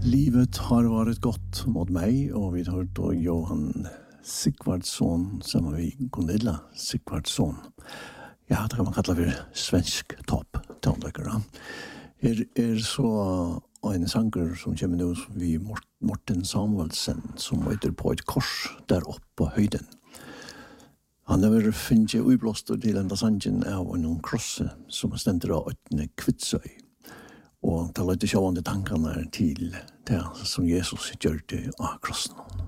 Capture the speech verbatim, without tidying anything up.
Livet har varit gott mot mig och vi har hört då Johan Sigvardsson som vi Gunilla Sigvardsson. Ja, det kan man kalla för svensk topp tonläggare. Är är så en sanger som kommer nu vi Morten Samuelsen som heter På ett kors där uppe på höjden. Han har finnet uiblåst til enda sangen av en krosse som stender av en kvitsøy. Og det er litt sjående tankene til det som Jesus gjør det av krossen.